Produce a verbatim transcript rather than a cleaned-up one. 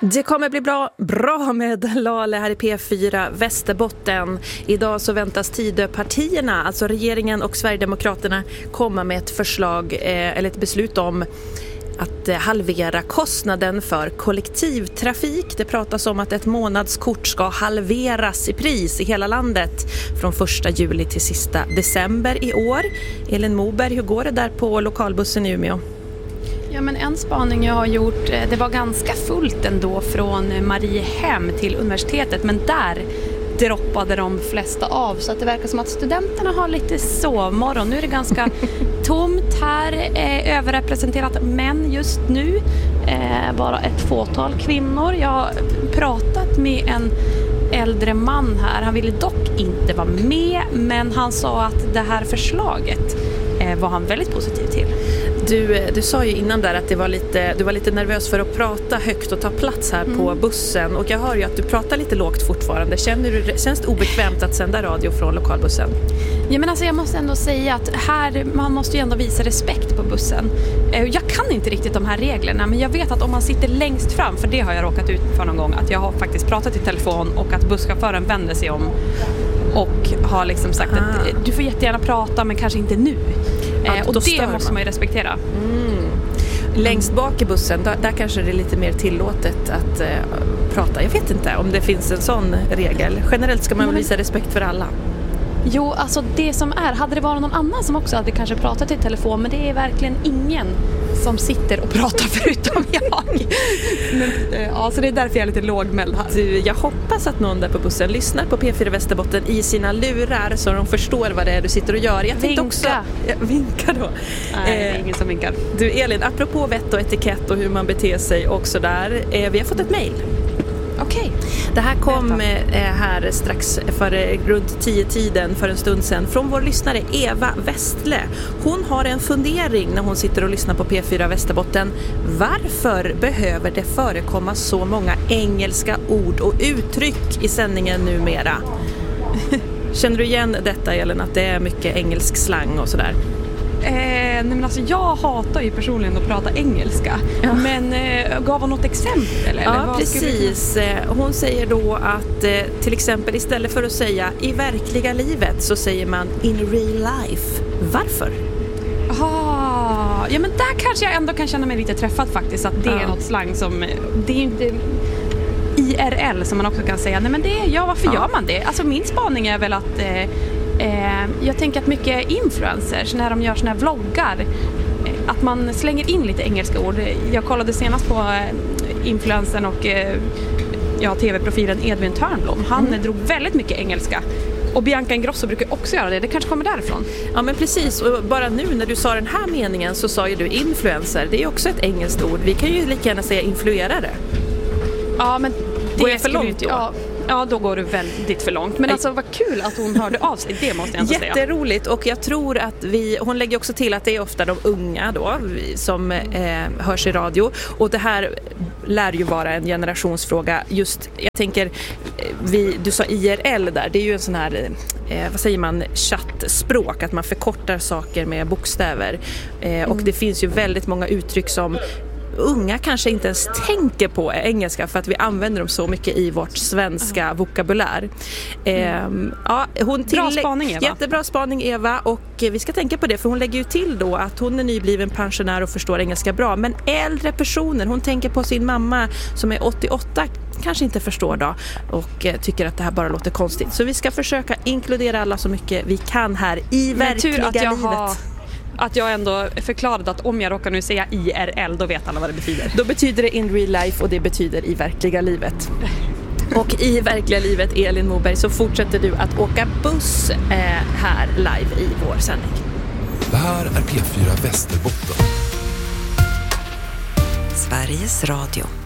Det kommer bli bra, bra med Lale här i P fyra Västerbotten. Idag så väntas Tidöpartierna, alltså regeringen och Sverigedemokraterna, komma med ett förslag eh, eller ett beslut om att eh, halvera kostnaden för kollektivtrafik. Det pratas om att ett månadskort ska halveras i pris i hela landet från första juli till sista december i år. Elin Moberg, hur går det där på lokalbussen i Umeå? Ja, men en spaning jag har gjort, det var ganska fullt ändå från Mariehem till universitetet, men där droppade de flesta av, så att det verkar som att studenterna har lite sovmorgon. Nu är det ganska tomt här, eh, överrepresenterat män just nu, eh, bara ett fåtal kvinnor. Jag har pratat med en äldre man här, han ville dock inte vara med, men han sa att det här förslaget eh, var han väldigt positiv till. Du, du sa ju innan där att det var lite, du var lite nervös för att prata högt och ta plats här mm. på bussen. Och jag hör ju att du pratar lite lågt fortfarande. Känner du, känns det obekvämt att sända radio från lokalbussen? Ja, men alltså jag måste ändå säga att här, man måste ju ändå visa respekt på bussen. Jag kan inte riktigt de här reglerna, men jag vet att om man sitter längst fram, för det har jag råkat ut för någon gång, att jag har faktiskt pratat i telefon och att busschauffören vänder sig om och har liksom sagt ah. att du får jättegärna prata, men kanske inte nu. Eh, och det måste man ju respektera. Mm. Längst bak i bussen, där, där kanske det är lite mer tillåtet att eh, prata. Jag vet inte om det finns en sån regel. Generellt ska man väl visa respekt för alla. Jo, alltså det som är, hade det varit någon annan som också hade kanske pratat i telefon, men det är verkligen ingen som sitter och pratar förutom jag. Men, ja, så det är därför jag är lite lågmäld här. Du, jag hoppas att någon där på bussen lyssnar på P fyra Västerbotten i sina lurar så de förstår vad det är du sitter och gör. Jag vinka. Också, ja, vinka då. Nej, det är ingen som vinkar. Du Elin, apropå vett och etikett och hur man beter sig också där. Eh, vi har fått ett mejl. Okej. Okay. Det här kom eh, här strax för runt tio tiden för en stund sedan från vår lyssnare Eva Westle. Hon har en fundering när hon sitter och lyssnar på P fyra Västerbotten. Varför behöver det förekomma så många engelska ord och uttryck i sändningen numera? Känner du igen detta, Elin, att det är mycket engelsk slang och sådär? Eh, nej men alltså, jag hatar ju personligen att prata engelska. Ja. Men eh, gav hon något exempel? Eller? Ja, precis. Hon säger då att eh, till exempel istället för att säga i verkliga livet så säger man in real life. Varför? Ah, ja, men där kanske jag ändå kan känna mig lite träffad faktiskt. Att det ja. är något slang som, det är ju inte I R L som man också kan säga. Nej men det, ja varför ja. gör man det? Alltså min spaning är väl att eh, Eh, jag tänker att mycket influencers, när de gör såna här vloggar, eh, att man slänger in lite engelska ord. Jag kollade senast på eh, influencern och eh, ja, tv-profilen Edvin Törnblom. Han mm. drog väldigt mycket engelska. Och Bianca Ingrosso brukar också göra det. Det kanske kommer därifrån. Ja, men precis. Och bara nu när du sa den här meningen så sa ju du influencer. Det är ju också ett engelskt ord. Vi kan ju lika gärna säga influerare. Ja, men det är för långt då. Ja. Ja, då går du väldigt för långt. Men alltså vad kul att hon hörde av sig, det måste jag ändå säga. Jätteroligt, och jag tror att vi, hon lägger också till att det är ofta de unga då som eh, hörs i radio. Och det här lär ju vara en generationsfråga. Just, jag tänker, vi, du sa I R L där, det är ju en sån här, eh, vad säger man, chattspråk, att man förkortar saker med bokstäver. Eh, mm. Och det finns ju väldigt många uttryck som unga kanske inte ens tänker på engelska för att vi använder dem så mycket i vårt svenska mm. vokabulär. Mm. Eh, ja, hon till... Bra spaning, Eva. Jättebra spaning, Eva. Och vi ska tänka på det, för hon lägger ju till då att hon är nybliven pensionär och förstår engelska bra. Men äldre personer, hon tänker på sin mamma som är åttioåtta, kanske inte förstår då och eh, tycker att det här bara låter konstigt. Så vi ska försöka inkludera alla så mycket vi kan här i Men verkliga tur att jag livet. Har... Att jag ändå förklarade att om jag råkar nu säga I R L, då vet alla vad det betyder. Då betyder det in real life och det betyder i verkliga livet. Och i verkliga livet, Elin Moberg, så fortsätter du att åka buss eh, här live i vår sändning. Det här är P fyra Västerbotten. Sveriges Radio.